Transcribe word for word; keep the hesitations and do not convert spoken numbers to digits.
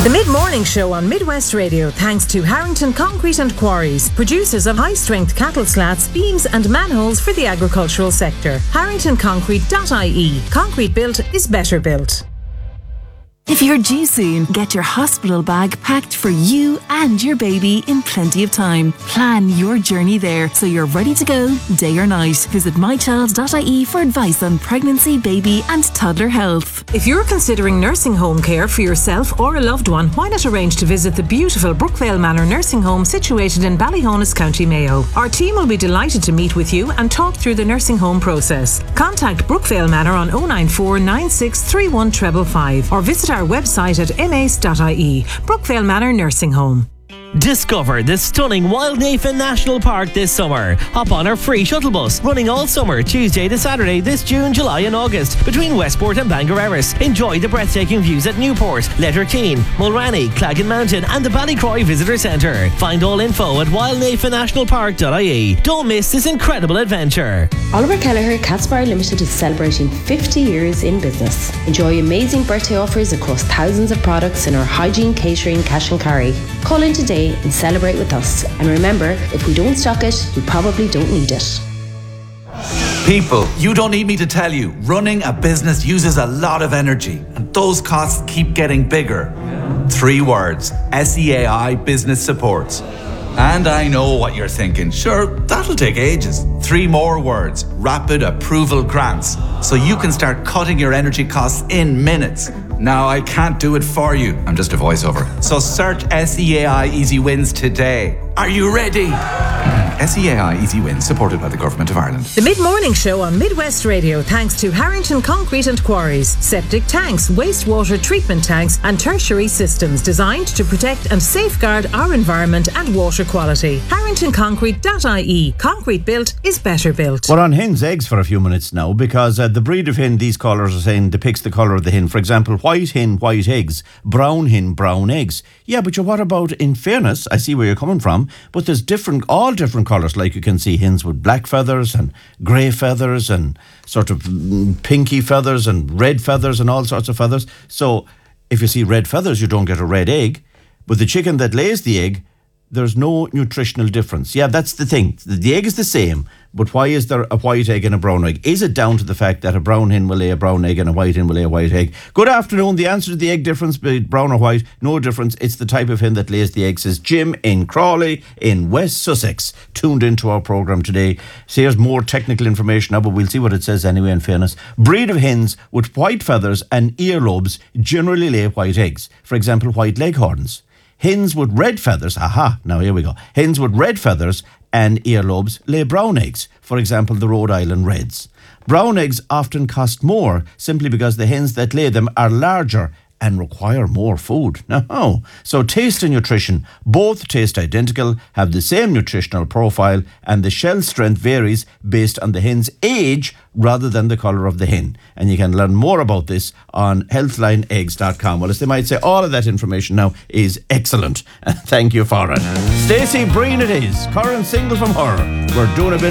The Mid-Morning Show on Midwest Radio, thanks to Harrington Concrete and Quarries, producers of high-strength cattle slats, beams and manholes for the agricultural sector. harrington concrete dot I E. Concrete built is better built. If you're due soon, get your hospital bag packed for you and your baby in plenty of time. Plan your journey there so you're ready to go day or night. Visit my child dot I E for advice on pregnancy, baby and toddler health. If you're considering nursing home care for yourself or a loved one, why not arrange to visit the beautiful Brookvale Manor Nursing Home situated in Ballyhonus, County Mayo. Our team will be delighted to meet with you and talk through the nursing home process. Contact Brookvale Manor on oh nine four nine six three one five five or visit our website at m a c e dot I E. Brookvale Manor Nursing Home. Discover the stunning Wildnafen National Park this summer. Hop on our free shuttle bus, running all summer, Tuesday to Saturday this June, July and August, between Westport and Bangor Erris. Enjoy the breathtaking views at Newport, Letterkeene, Mulranny, Claggan Mountain and the Ballycroy Visitor Centre. Find all info at wildnafen national park dot I E. Don't miss this incredible adventure. Oliver Kelleher Catsbar Limited is celebrating fifty years in business. Enjoy amazing birthday offers across thousands of products in our hygiene, catering, cash and carry. Call in today and celebrate with us. And remember, if we don't stock it, we probably don't need it. People, you don't need me to tell you, running a business uses a lot of energy and those costs keep getting bigger. Three words, S E A I Business Support. And I know what you're thinking, sure, that'll take ages. Three more words, Rapid Approval Grants, so you can start cutting your energy costs in minutes. Now, I can't do it for you. I'm just a voiceover. So search S E A I Easy Wins today. Are you ready? S E A I Easy Wins, supported by the Government of Ireland. The Mid-Morning Show on Midwest Radio, thanks to Harrington Concrete and Quarries. Septic tanks, wastewater treatment tanks and tertiary systems designed to protect and safeguard our environment and water quality. harrington concrete dot I E. Concrete built is better built. We're on hen's eggs for a few minutes now, because uh, the breed of hen these callers are saying depicts the colour of the hen. For example, white hen, white eggs, brown hen, brown eggs. Yeah, but you, what about, in fairness, I see where you're coming from, but there's different, all different colours. Like you can see hens with black feathers and grey feathers and sort of pinky feathers and red feathers and all sorts of feathers. So if you see red feathers, you don't get a red egg. But the chicken that lays the egg, there's no nutritional difference. Yeah, that's the thing. The egg is the same, but why is there a white egg and a brown egg? Is it down to the fact that a brown hen will lay a brown egg and a white hen will lay a white egg? Good afternoon. The answer to the egg difference, brown or white, no difference. It's the type of hen that lays the egg, says Jim in Crawley in West Sussex, tuned into our programme today. So here's more technical information now, but we'll see what it says anyway, in fairness. Breed of hens with white feathers and earlobes generally lay white eggs. For example, white leghorns. Hens with red feathers, aha, now here we go. Hens with red feathers and earlobes lay brown eggs. For example, the Rhode Island Reds. Brown eggs often cost more simply because the hens that lay them are larger and require more food. Now, so taste and nutrition, both taste identical, have the same nutritional profile, and the shell strength varies based on the hen's age rather than the colour of the hen. And you can learn more about this on healthline eggs dot com. Well, as they might say, all of that information now is excellent. Thank you for it. Stacey Breen it is, current single from her. We're doing a bit